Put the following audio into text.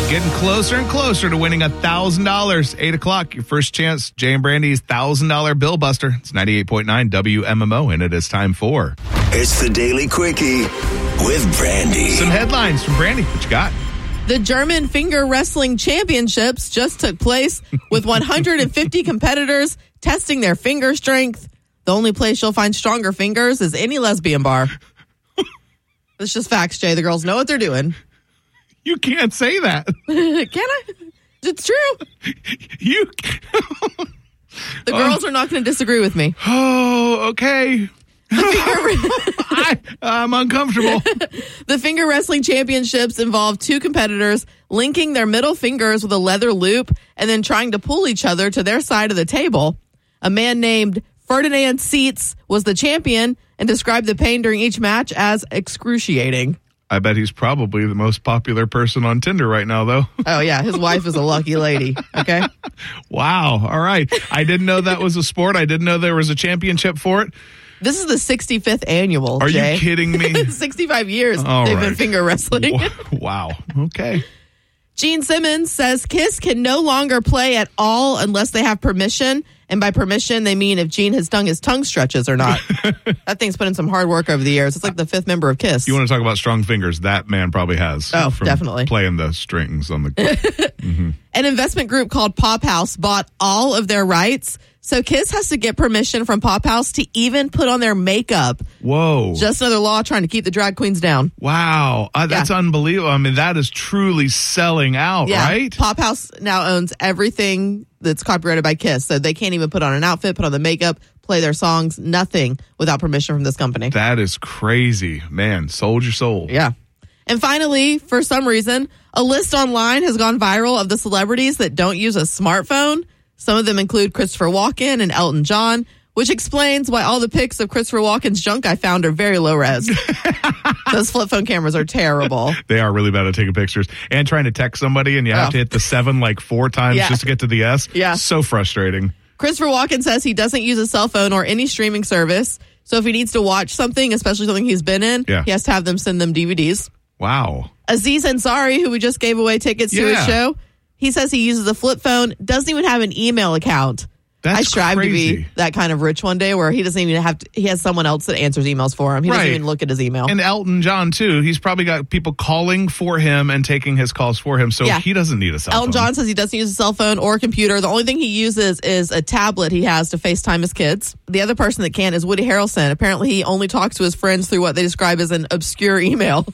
Getting closer and closer to winning $1,000. 8 o'clock, your first chance. Jay and Brandy's $1,000 Bill Buster. It's 98.9 WMMO, and it is time for... It's the Daily Quickie with Brandy. some headlines from Brandy. What you got? The German Finger Wrestling Championships just took place with 150 competitors testing their finger strength. The only place you'll find stronger fingers is any lesbian bar. It's just facts, Jay. The girls know what they're doing. You can't say that. Can I? It's true. You. The girls are not going to disagree with me. Oh, okay. I'm uncomfortable. The Finger Wrestling Championships involve two competitors linking their middle fingers with a leather loop and then trying to pull each other to their side of the table. A man named Ferdinand Seitz was the champion and described the pain during each match as excruciating. I bet he's probably the most popular person on Tinder right now, though. Oh, yeah. His wife is a lucky lady. Okay. Wow. All right. I didn't know that was a sport. I didn't know there was a championship for it. This is the 65th annual, Are Jay. you kidding me? 65 years All they've right. been finger wrestling. Wow. Okay. Gene Simmons says Kiss can no longer play at all unless they have permission. And by permission, they mean if Gene has done his tongue stretches or not. That thing's put in some hard work over the years. It's like the fifth member of Kiss. You want to talk about strong fingers? That man probably has. Oh, from definitely. Playing the strings on the... An investment group called Pop House bought all of their rights. So Kiss has to get permission from Pop House to even put on their makeup. Whoa. Just another law trying to keep the drag queens down. Wow. That's unbelievable. I mean, that is truly selling out, Yeah. right? Pop House now owns everything that's copyrighted by Kiss. So they can't even put on an outfit, put on the makeup, play their songs, nothing without permission from this company. That is crazy. Man, sold your soul. Yeah. And finally, for some reason, a list online has gone viral of the celebrities that don't use a smartphone. Some of them include Christopher Walken and Elton John, which explains why all the pics of Christopher Walken's junk I found are very low res. Those flip phone cameras are terrible. They are really bad at taking pictures and trying to text somebody, and you have to hit the 7 like 4 times just to get to the S. Yeah. So frustrating. Christopher Walken says he doesn't use a cell phone or any streaming service. So if he needs to watch something, especially something he's been in, he has to have them send them DVDs. Wow. Aziz Ansari, who we just gave away tickets to his show, he says he uses a flip phone, doesn't even have an email account. That's I strive crazy. to be that kind of rich one day where he doesn't even have to, he has someone else that answers emails for him. He doesn't even look at his email. And Elton John, too. He's probably got people calling for him and taking his calls for him, so he doesn't need a cell phone. Elton John says he doesn't use a cell phone or a computer. The only thing he uses is a tablet he has to FaceTime his kids. The other person that can is Woody Harrelson. Apparently, he only talks to his friends through what they describe as an obscure email.